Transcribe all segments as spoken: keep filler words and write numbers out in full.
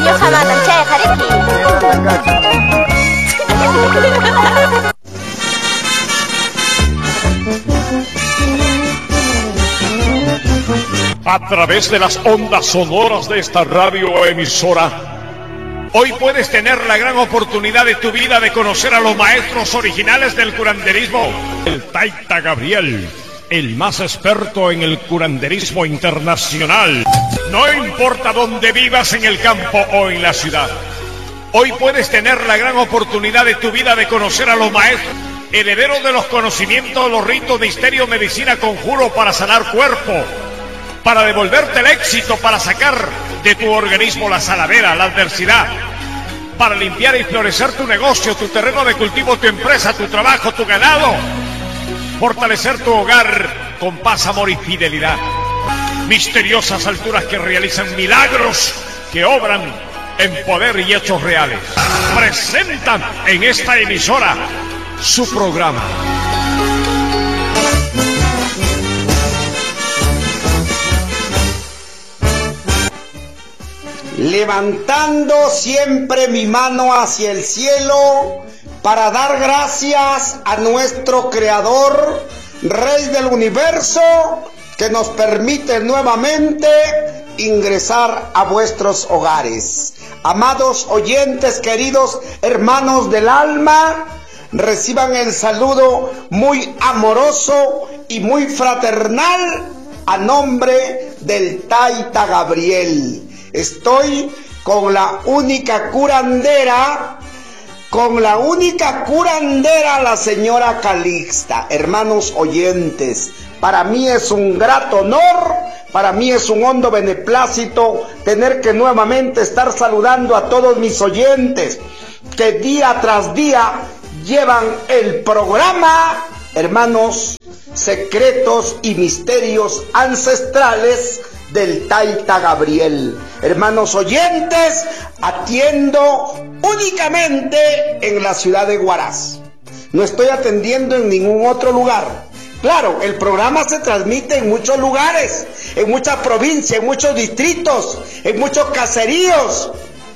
A través de las ondas sonoras de esta radioemisora, hoy puedes tener la gran oportunidad de tu vida de conocer a los maestros originales del curanderismo. El Taita Gabriel, el más experto en el curanderismo internacional. No importa dónde vivas, en el campo o en la ciudad, hoy puedes tener la gran oportunidad de tu vida de conocer a los maestros herederos de los conocimientos, los ritos, misterio, medicina, conjuro para sanar cuerpo, para devolverte el éxito, para sacar de tu organismo la saladera, la adversidad, para limpiar y florecer tu negocio, tu terreno de cultivo, tu empresa, tu trabajo, tu ganado, fortalecer tu hogar con paz, amor y fidelidad. Misteriosas alturas que realizan milagros, que obran en poder y hechos reales. Presentan en esta emisora su programa. Levantando siempre mi mano hacia el cielo para dar gracias a nuestro Creador, Rey del Universo, que nos permite nuevamente ingresar a vuestros hogares. Amados oyentes, queridos hermanos del alma, reciban el saludo muy amoroso y muy fraternal a nombre del Taita Gabriel. Estoy con la única curandera, con la única curandera, la señora Calixta. Hermanos oyentes, para mí es un grato honor, para mí es un hondo beneplácito tener que nuevamente estar saludando a todos mis oyentes que día tras día llevan el programa, hermanos, secretos y misterios ancestrales del Taita Gabriel. Hermanos oyentes, atiendo únicamente en la ciudad de Huaraz. No estoy atendiendo en ningún otro lugar. Claro, el programa se transmite en muchos lugares, en muchas provincias, en muchos distritos, en muchos caseríos,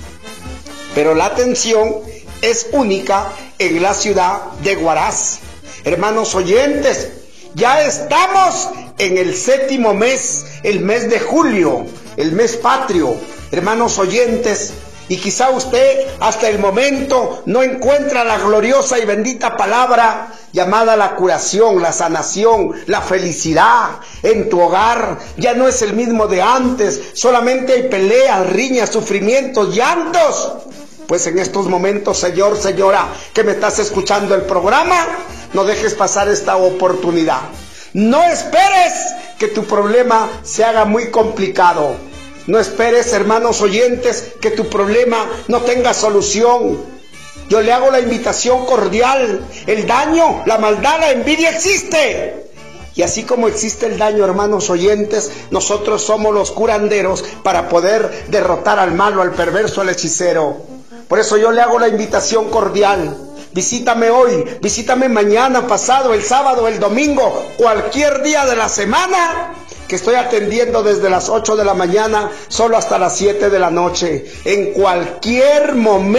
pero la atención es única en la ciudad de Huaraz. Hermanos oyentes, ya estamos en el séptimo mes, el mes de julio, el mes patrio. Hermanos oyentes, y quizá usted hasta el momento no encuentra la gloriosa y bendita palabra llamada la curación, la sanación, la felicidad en tu hogar. Ya no es el mismo de antes, solamente hay peleas, riñas, sufrimientos, llantos. Pues en estos momentos, señor, señora, que me estás escuchando el programa, no dejes pasar esta oportunidad. No esperes que tu problema se haga muy complicado. No esperes, hermanos oyentes, que tu problema no tenga solución. Yo le hago la invitación cordial. El daño, la maldad, la envidia existe. Y así como existe el daño, hermanos oyentes, nosotros somos los curanderos para poder derrotar al malo, al perverso, al hechicero. Por eso yo le hago la invitación cordial. Visítame hoy, visítame mañana, pasado, el sábado, el domingo, cualquier día de la semana, que estoy atendiendo desde las ocho de la mañana solo hasta las siete de la noche. En cualquier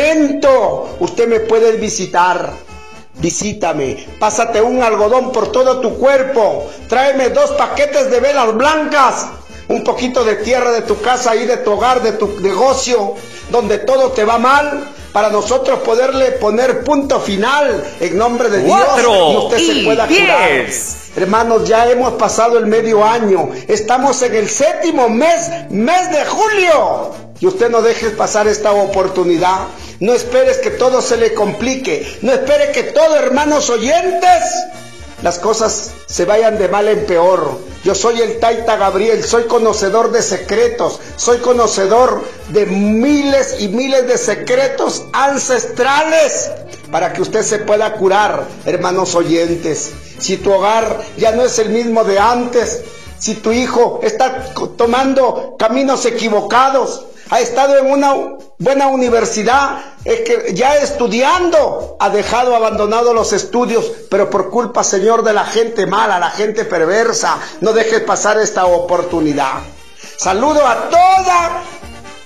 momento usted me puede visitar. Visítame, pásate un algodón por todo tu cuerpo, tráeme dos paquetes de velas blancas, un poquito de tierra de tu casa y de tu hogar, de tu negocio, donde todo te va mal, para nosotros poderle poner punto final en nombre de Dios y usted se pueda curar. Hermanos, ya hemos pasado el medio año, estamos en el séptimo mes, mes de julio, y usted no deje pasar esta oportunidad. No esperes que todo se le complique, no espere que todo, hermanos oyentes, las cosas se vayan de mal en peor. Yo soy el Taita Gabriel, soy conocedor de secretos, soy conocedor de miles y miles de secretos ancestrales para que usted se pueda curar, hermanos oyentes. Si tu hogar ya no es el mismo de antes, si tu hijo está tomando caminos equivocados, ha estado en una buena universidad, es que ya estudiando, ha dejado abandonado los estudios, pero por culpa, Señor, de la gente mala, la gente perversa, no dejes pasar esta oportunidad. Saludo a toda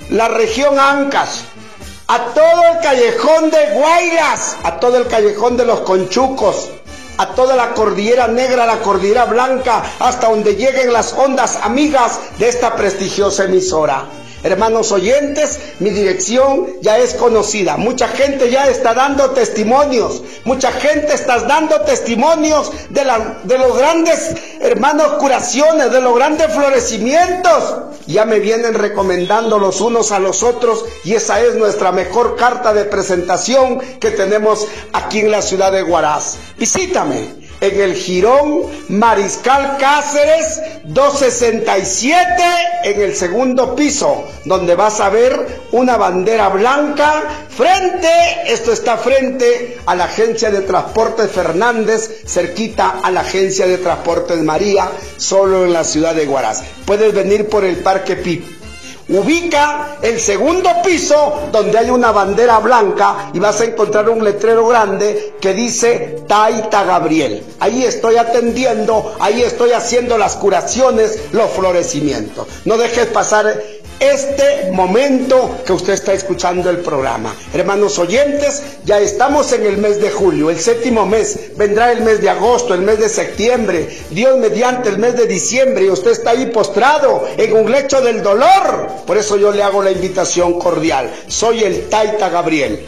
la región Ancash, a todo el callejón de Guaylas, a todo el callejón de los Conchucos, a toda la cordillera negra, la cordillera blanca, hasta donde lleguen las ondas amigas de esta prestigiosa emisora. Hermanos oyentes, mi dirección ya es conocida. Mucha gente ya está dando testimonios. Mucha gente está dando testimonios de, la, de los grandes, hermanos, curaciones, de los grandes florecimientos. Ya me vienen recomendando los unos a los otros y esa es nuestra mejor carta de presentación que tenemos aquí en la ciudad de Huaraz. Visítame en el Jirón Mariscal Cáceres doscientos sesenta y siete, en el segundo piso, donde vas a ver una bandera blanca frente, esto está frente a la agencia de transportes Fernández, cerquita a la agencia de transportes María, solo en la ciudad de Huaraz. Puedes venir por el Parque Pip. Ubica el segundo piso donde hay una bandera blanca y vas a encontrar un letrero grande que dice Taita Gabriel. Ahí estoy atendiendo, ahí estoy haciendo las curaciones, los florecimientos. No dejes pasar este momento que usted está escuchando el programa. Hermanos oyentes, ya estamos en el mes de julio, el séptimo mes. Vendrá el mes de agosto, el mes de septiembre, Dios mediante el mes de diciembre, y usted está ahí postrado en un lecho del dolor. Por eso yo le hago la invitación cordial. Soy el Taita Gabriel.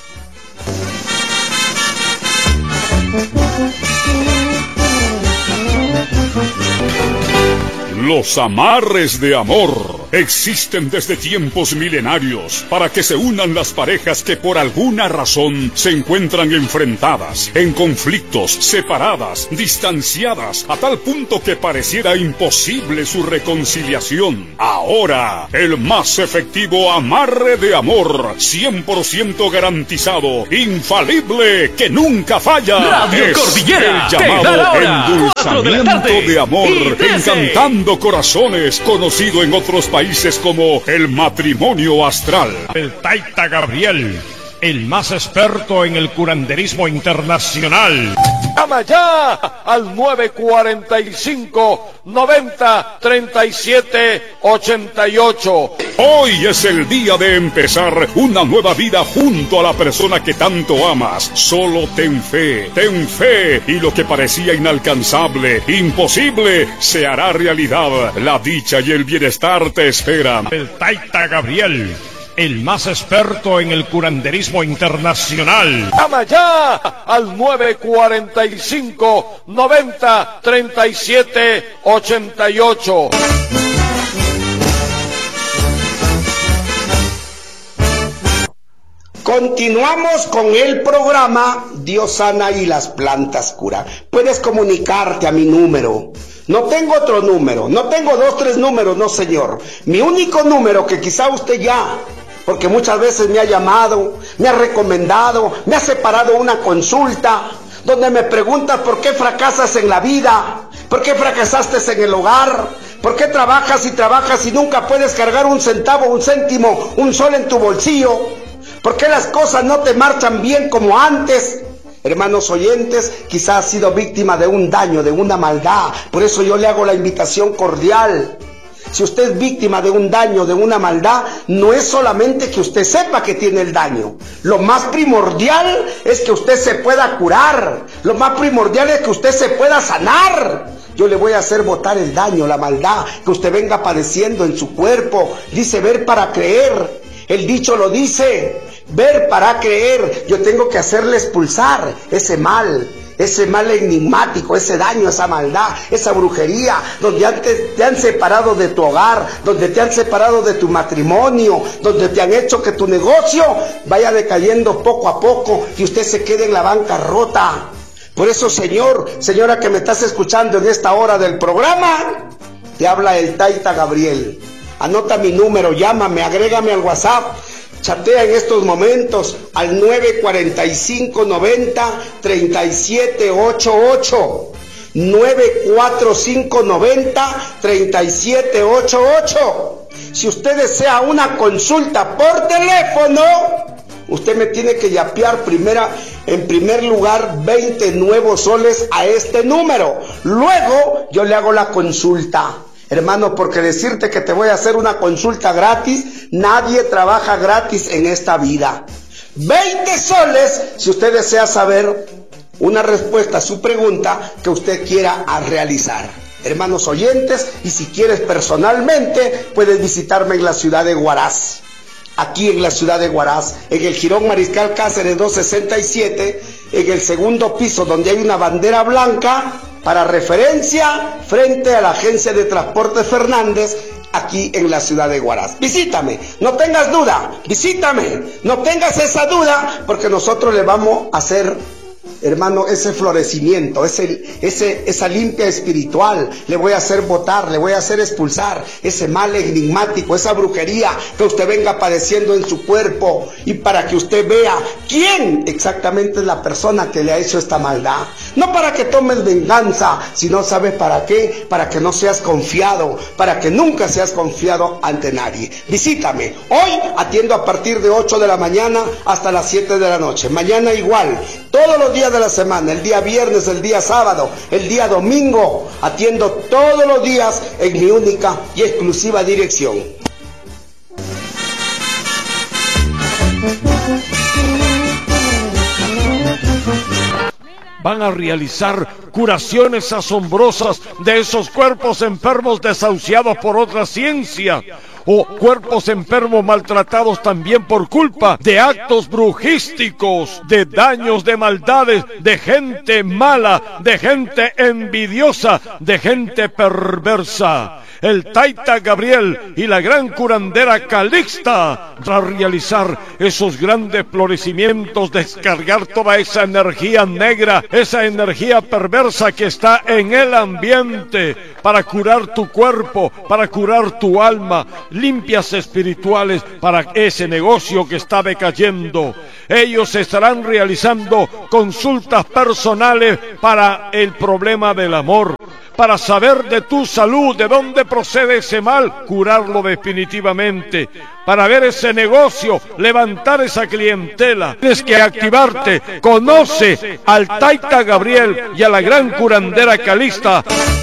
Los amarres de amor existen desde tiempos milenarios para que se unan las parejas que por alguna razón se encuentran enfrentadas, en conflictos, separadas, distanciadas, a tal punto que pareciera imposible su reconciliación. Ahora, el más efectivo amarre de amor, cien por ciento garantizado, infalible, que nunca falla. Radio es Cordillera, el llamado endulzamiento de, de amor, encantando corazones, conocido en otros países como el matrimonio astral. El Taita Gabriel, el más experto en el curanderismo internacional. Llama ya al nueve cuarenta y cinco, noventa, treinta y siete, ochenta y ocho. Hoy es el día de empezar una nueva vida junto a la persona que tanto amas. Solo ten fe, ten fe, y lo que parecía inalcanzable, imposible, se hará realidad. La dicha y el bienestar te esperan. El Taita Gabriel, el más experto en el curanderismo internacional. Llama ya al nueve cuarenta y cinco, noventa, treinta y siete, ochenta y ocho. Continuamos con el programa Dios sana y las plantas cura. Puedes comunicarte a mi número. No tengo otro número, no tengo dos, tres números, no señor. Mi único número, que quizá usted ya, porque muchas veces me ha llamado, me ha recomendado, me ha separado una consulta, donde me preguntas por qué fracasas en la vida, por qué fracasaste en el hogar, por qué trabajas y trabajas y nunca puedes cargar un centavo, un céntimo, un sol en tu bolsillo, por qué las cosas no te marchan bien como antes. Hermanos oyentes, quizás ha sido víctima de un daño, de una maldad. Por eso yo le hago la invitación cordial. Si usted es víctima de un daño, de una maldad, no es solamente que usted sepa que tiene el daño. Lo más primordial es que usted se pueda curar. Lo más primordial es que usted se pueda sanar. Yo le voy a hacer botar el daño, la maldad que usted venga padeciendo en su cuerpo. Dice ver para creer. El dicho lo dice, ver para creer. Yo tengo que hacerle expulsar ese mal, ese mal enigmático, ese daño, esa maldad, esa brujería, donde antes te han separado de tu hogar, donde te han separado de tu matrimonio, donde te han hecho que tu negocio vaya decayendo poco a poco y usted se quede en la bancarrota. Por eso, señor, señora que me estás escuchando en esta hora del programa, te habla el Taita Gabriel. Anota mi número, llámame, agrégame al WhatsApp, chatea en estos momentos al nueve cuarenta y cinco, noventa, treinta y siete, ochenta y ocho. nueve cuarenta y cinco, noventa, treinta y siete, ochenta y ocho. Si usted desea una consulta por teléfono, usted me tiene que yapear primera, en primer lugar veinte nuevos soles a este número. Luego yo le hago la consulta. Hermano, porque decirte que te voy a hacer una consulta gratis, nadie trabaja gratis en esta vida. veinte soles si usted desea saber una respuesta a su pregunta que usted quiera realizar. Hermanos oyentes, y si quieres personalmente, puedes visitarme en la ciudad de Huaraz. Aquí en la ciudad de Huaraz, en el Jirón Mariscal Cáceres doscientos sesenta y siete, en el segundo piso donde hay una bandera blanca, para referencia, frente a la agencia de transporte Fernández, aquí en la ciudad de Huaraz. Visítame, no tengas duda, visítame, no tengas esa duda, porque nosotros le vamos a hacer, hermano, ese florecimiento, ese, ese, esa limpia espiritual. Le voy a hacer botar, le voy a hacer expulsar ese mal enigmático, esa brujería que usted venga padeciendo en su cuerpo, y para que usted vea quién exactamente es la persona que le ha hecho esta maldad. No para que tomes venganza, sino sabes para qué, para que no seas confiado, para que nunca seas confiado ante nadie. Visítame, hoy atiendo a partir de ocho de la mañana hasta las siete de la noche, mañana igual, todos los días de la semana, el día viernes, el día sábado, el día domingo, atiendo todos los días en mi única y exclusiva dirección. Van a realizar curaciones asombrosas de esos cuerpos enfermos desahuciados por otra ciencia, o cuerpos enfermos maltratados también por culpa de actos brujísticos, de daños, de maldades, de gente mala, de gente envidiosa, de gente perversa. El Taita Gabriel y la gran curandera Calixta para realizar esos grandes florecimientos, descargar toda esa energía negra, esa energía perversa que está en el ambiente, para curar tu cuerpo, para curar tu alma, limpias espirituales para ese negocio que está decayendo. Ellos estarán realizando consultas personales para el problema del amor, para saber de tu salud, de dónde procede ese mal, curarlo definitivamente, para ver ese negocio, levantar esa clientela. Tienes que activarte. Conoce al Taita Gabriel y a la gran curandera Calixta.